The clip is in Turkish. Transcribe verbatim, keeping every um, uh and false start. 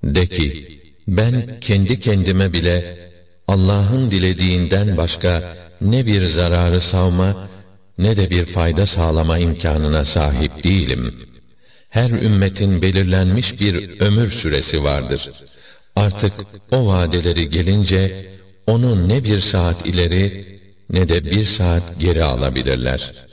De ki, ben kendi kendime bile Allah'ın dilediğinden başka ne bir zararı savma, ne de bir fayda sağlama imkanına sahip değilim. Her ümmetin belirlenmiş bir ömür süresi vardır. Artık o vadeleri gelince, onu ne bir saat ileri, ne de bir saat geri alabilirler.